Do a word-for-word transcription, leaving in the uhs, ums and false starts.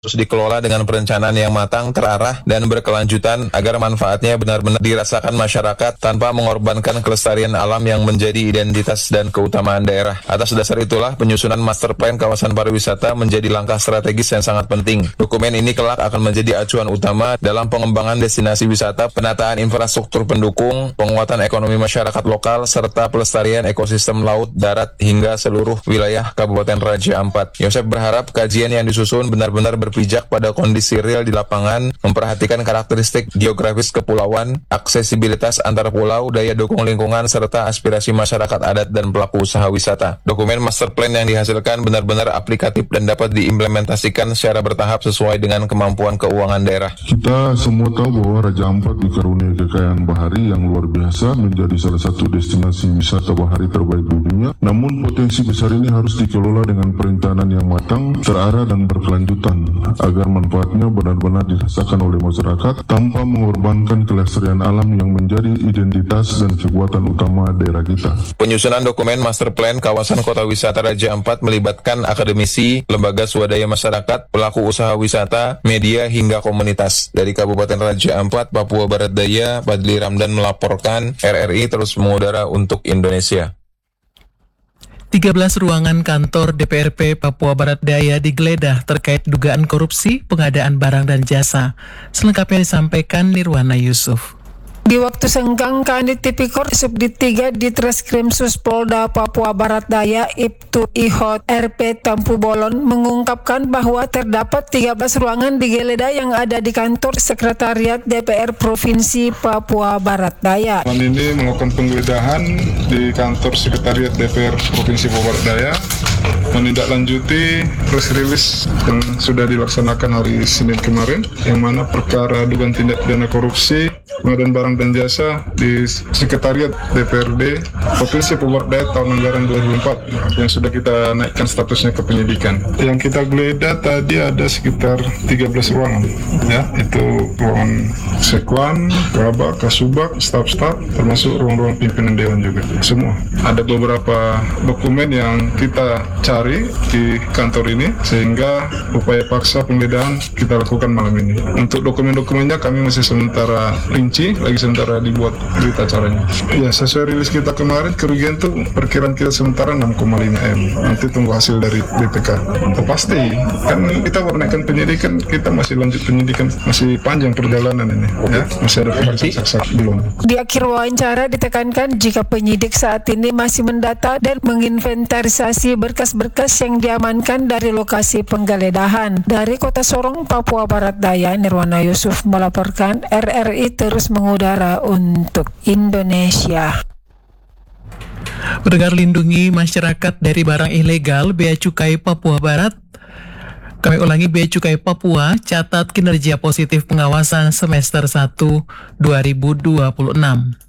harus dikelola dengan perencanaan yang matang, terarah, dan berkelanjutan agar manfaatnya benar-benar dirasakan masyarakat tanpa mengorbankan kelestarian alam yang menjadi identitas dan keutamaan daerah. Atas dasar itulah penyusunan master plan kawasan pariwisata menjadi langkah strategis yang sangat penting. Dokumen ini kelak akan menjadi acuan utama dalam pengembangan destinasi wisata, penataan infrastruktur pendukung, penguatan ekonomi masyarakat lokal, serta pelestarian ekosistem laut, darat, hingga seluruh wilayah Kabupaten Raja Ampat. Yosep berharap kajian yang disusun benar-benar berpijak pada kondisi real di lapangan, memperhatikan karakteristik geografis kepulauan, aksesibilitas antar pulau, daya dukung lingkungan, serta aspirasi masyarakat adat dan pelaku usaha wisata. Dokumen master plan yang dihasilkan benar-benar aplikatif dan dapat diimplementasikan secara bertahap sesuai dengan kemampuan keuangan daerah. Kita semua tahu bahwa Raja Ampat dikaruniai kekayaan bahari yang luar biasa, menjadi salah satu destinasi wisata bahari terbaik di dunia. Namun potensi besar ini harus dikelola dengan perencanaan yang matang, terarah, dan berkelanjutan agar manfaatnya benar-benar dirasakan oleh masyarakat tanpa mengorbankan kelestarian alam yang menjadi identitas dan kekuatan utama daerah kita. Penyusunan dokumen master plan kawasan kota wisata Raja Ampat melibatkan akademisi, lembaga swadaya masyarakat, pelaku usaha wisata, media, hingga komunitas. Dari Kabupaten Raja Ampat, Papua Barat Daya, Fadli Ramdan melaporkan. R R I terus mengudara untuk Indonesia. tiga belas ruangan kantor D P R P Papua Barat Daya digeledah terkait dugaan korupsi pengadaan barang dan jasa. Selengkapnya disampaikan Nirwana Yusuf. Di waktu senggang, Kanit Tipikor Subdit tiga di Treskrimsus Polda Papua Barat Daya Ibtu Ihot R P Tampu Bolon mengungkapkan bahwa terdapat tiga belas ruangan digeledah yang ada di kantor Sekretariat D P R Provinsi Papua Barat Daya. Malam ini melakukan penggeledahan di kantor Sekretariat D P R Provinsi Papua Barat Daya, menindaklanjuti press release yang sudah dilaksanakan hari Senin kemarin, yang mana perkara dugaan tindak pidana korupsi pengadaan barang dan jasa di Sekretariat D P R D Provinsi Papua Barat Daya tahun anggaran dua ribu empat yang sudah kita naikkan statusnya ke penyidikan. Yang kita geledah tadi ada sekitar tiga belas ruangan, ya, itu ruangan Sekwan, Kabak, Kasubag, staf-staf, termasuk ruang-ruang pimpinan dewan juga. Semua. Ada beberapa dokumen yang kita cari di kantor ini, sehingga upaya paksa penggeledahan kita lakukan malam ini. Untuk dokumen-dokumennya kami masih sementara rinci, lagi sementara dibuat berita acaranya. Ya, sesuai rilis kita kemarin, kerugian itu perkiraan kita sementara enam koma lima M. Nanti tunggu hasil dari B P K. Oh, pasti, kan kita menaikkan penyidikan, kita masih lanjut penyidikan, masih panjang perjalanan ini, ya, masih ada pemeriksaan saksi belum. Di akhir wawancara ditekankan jika penyidik saat ini masih mendata dan menginventarisasi berkas-berkas yang diamankan dari lokasi penggeledahan. Dari Kota Sorong, Papua Barat Daya, Nirwana Yusuf melaporkan. R R I terus mengudara untuk Indonesia. Pendengar, lindungi masyarakat dari barang ilegal. Bea Cukai Papua Barat. Kami ulangi, Bea Cukai Papua catat kinerja positif pengawasan semester satu dua ribu dua puluh enam.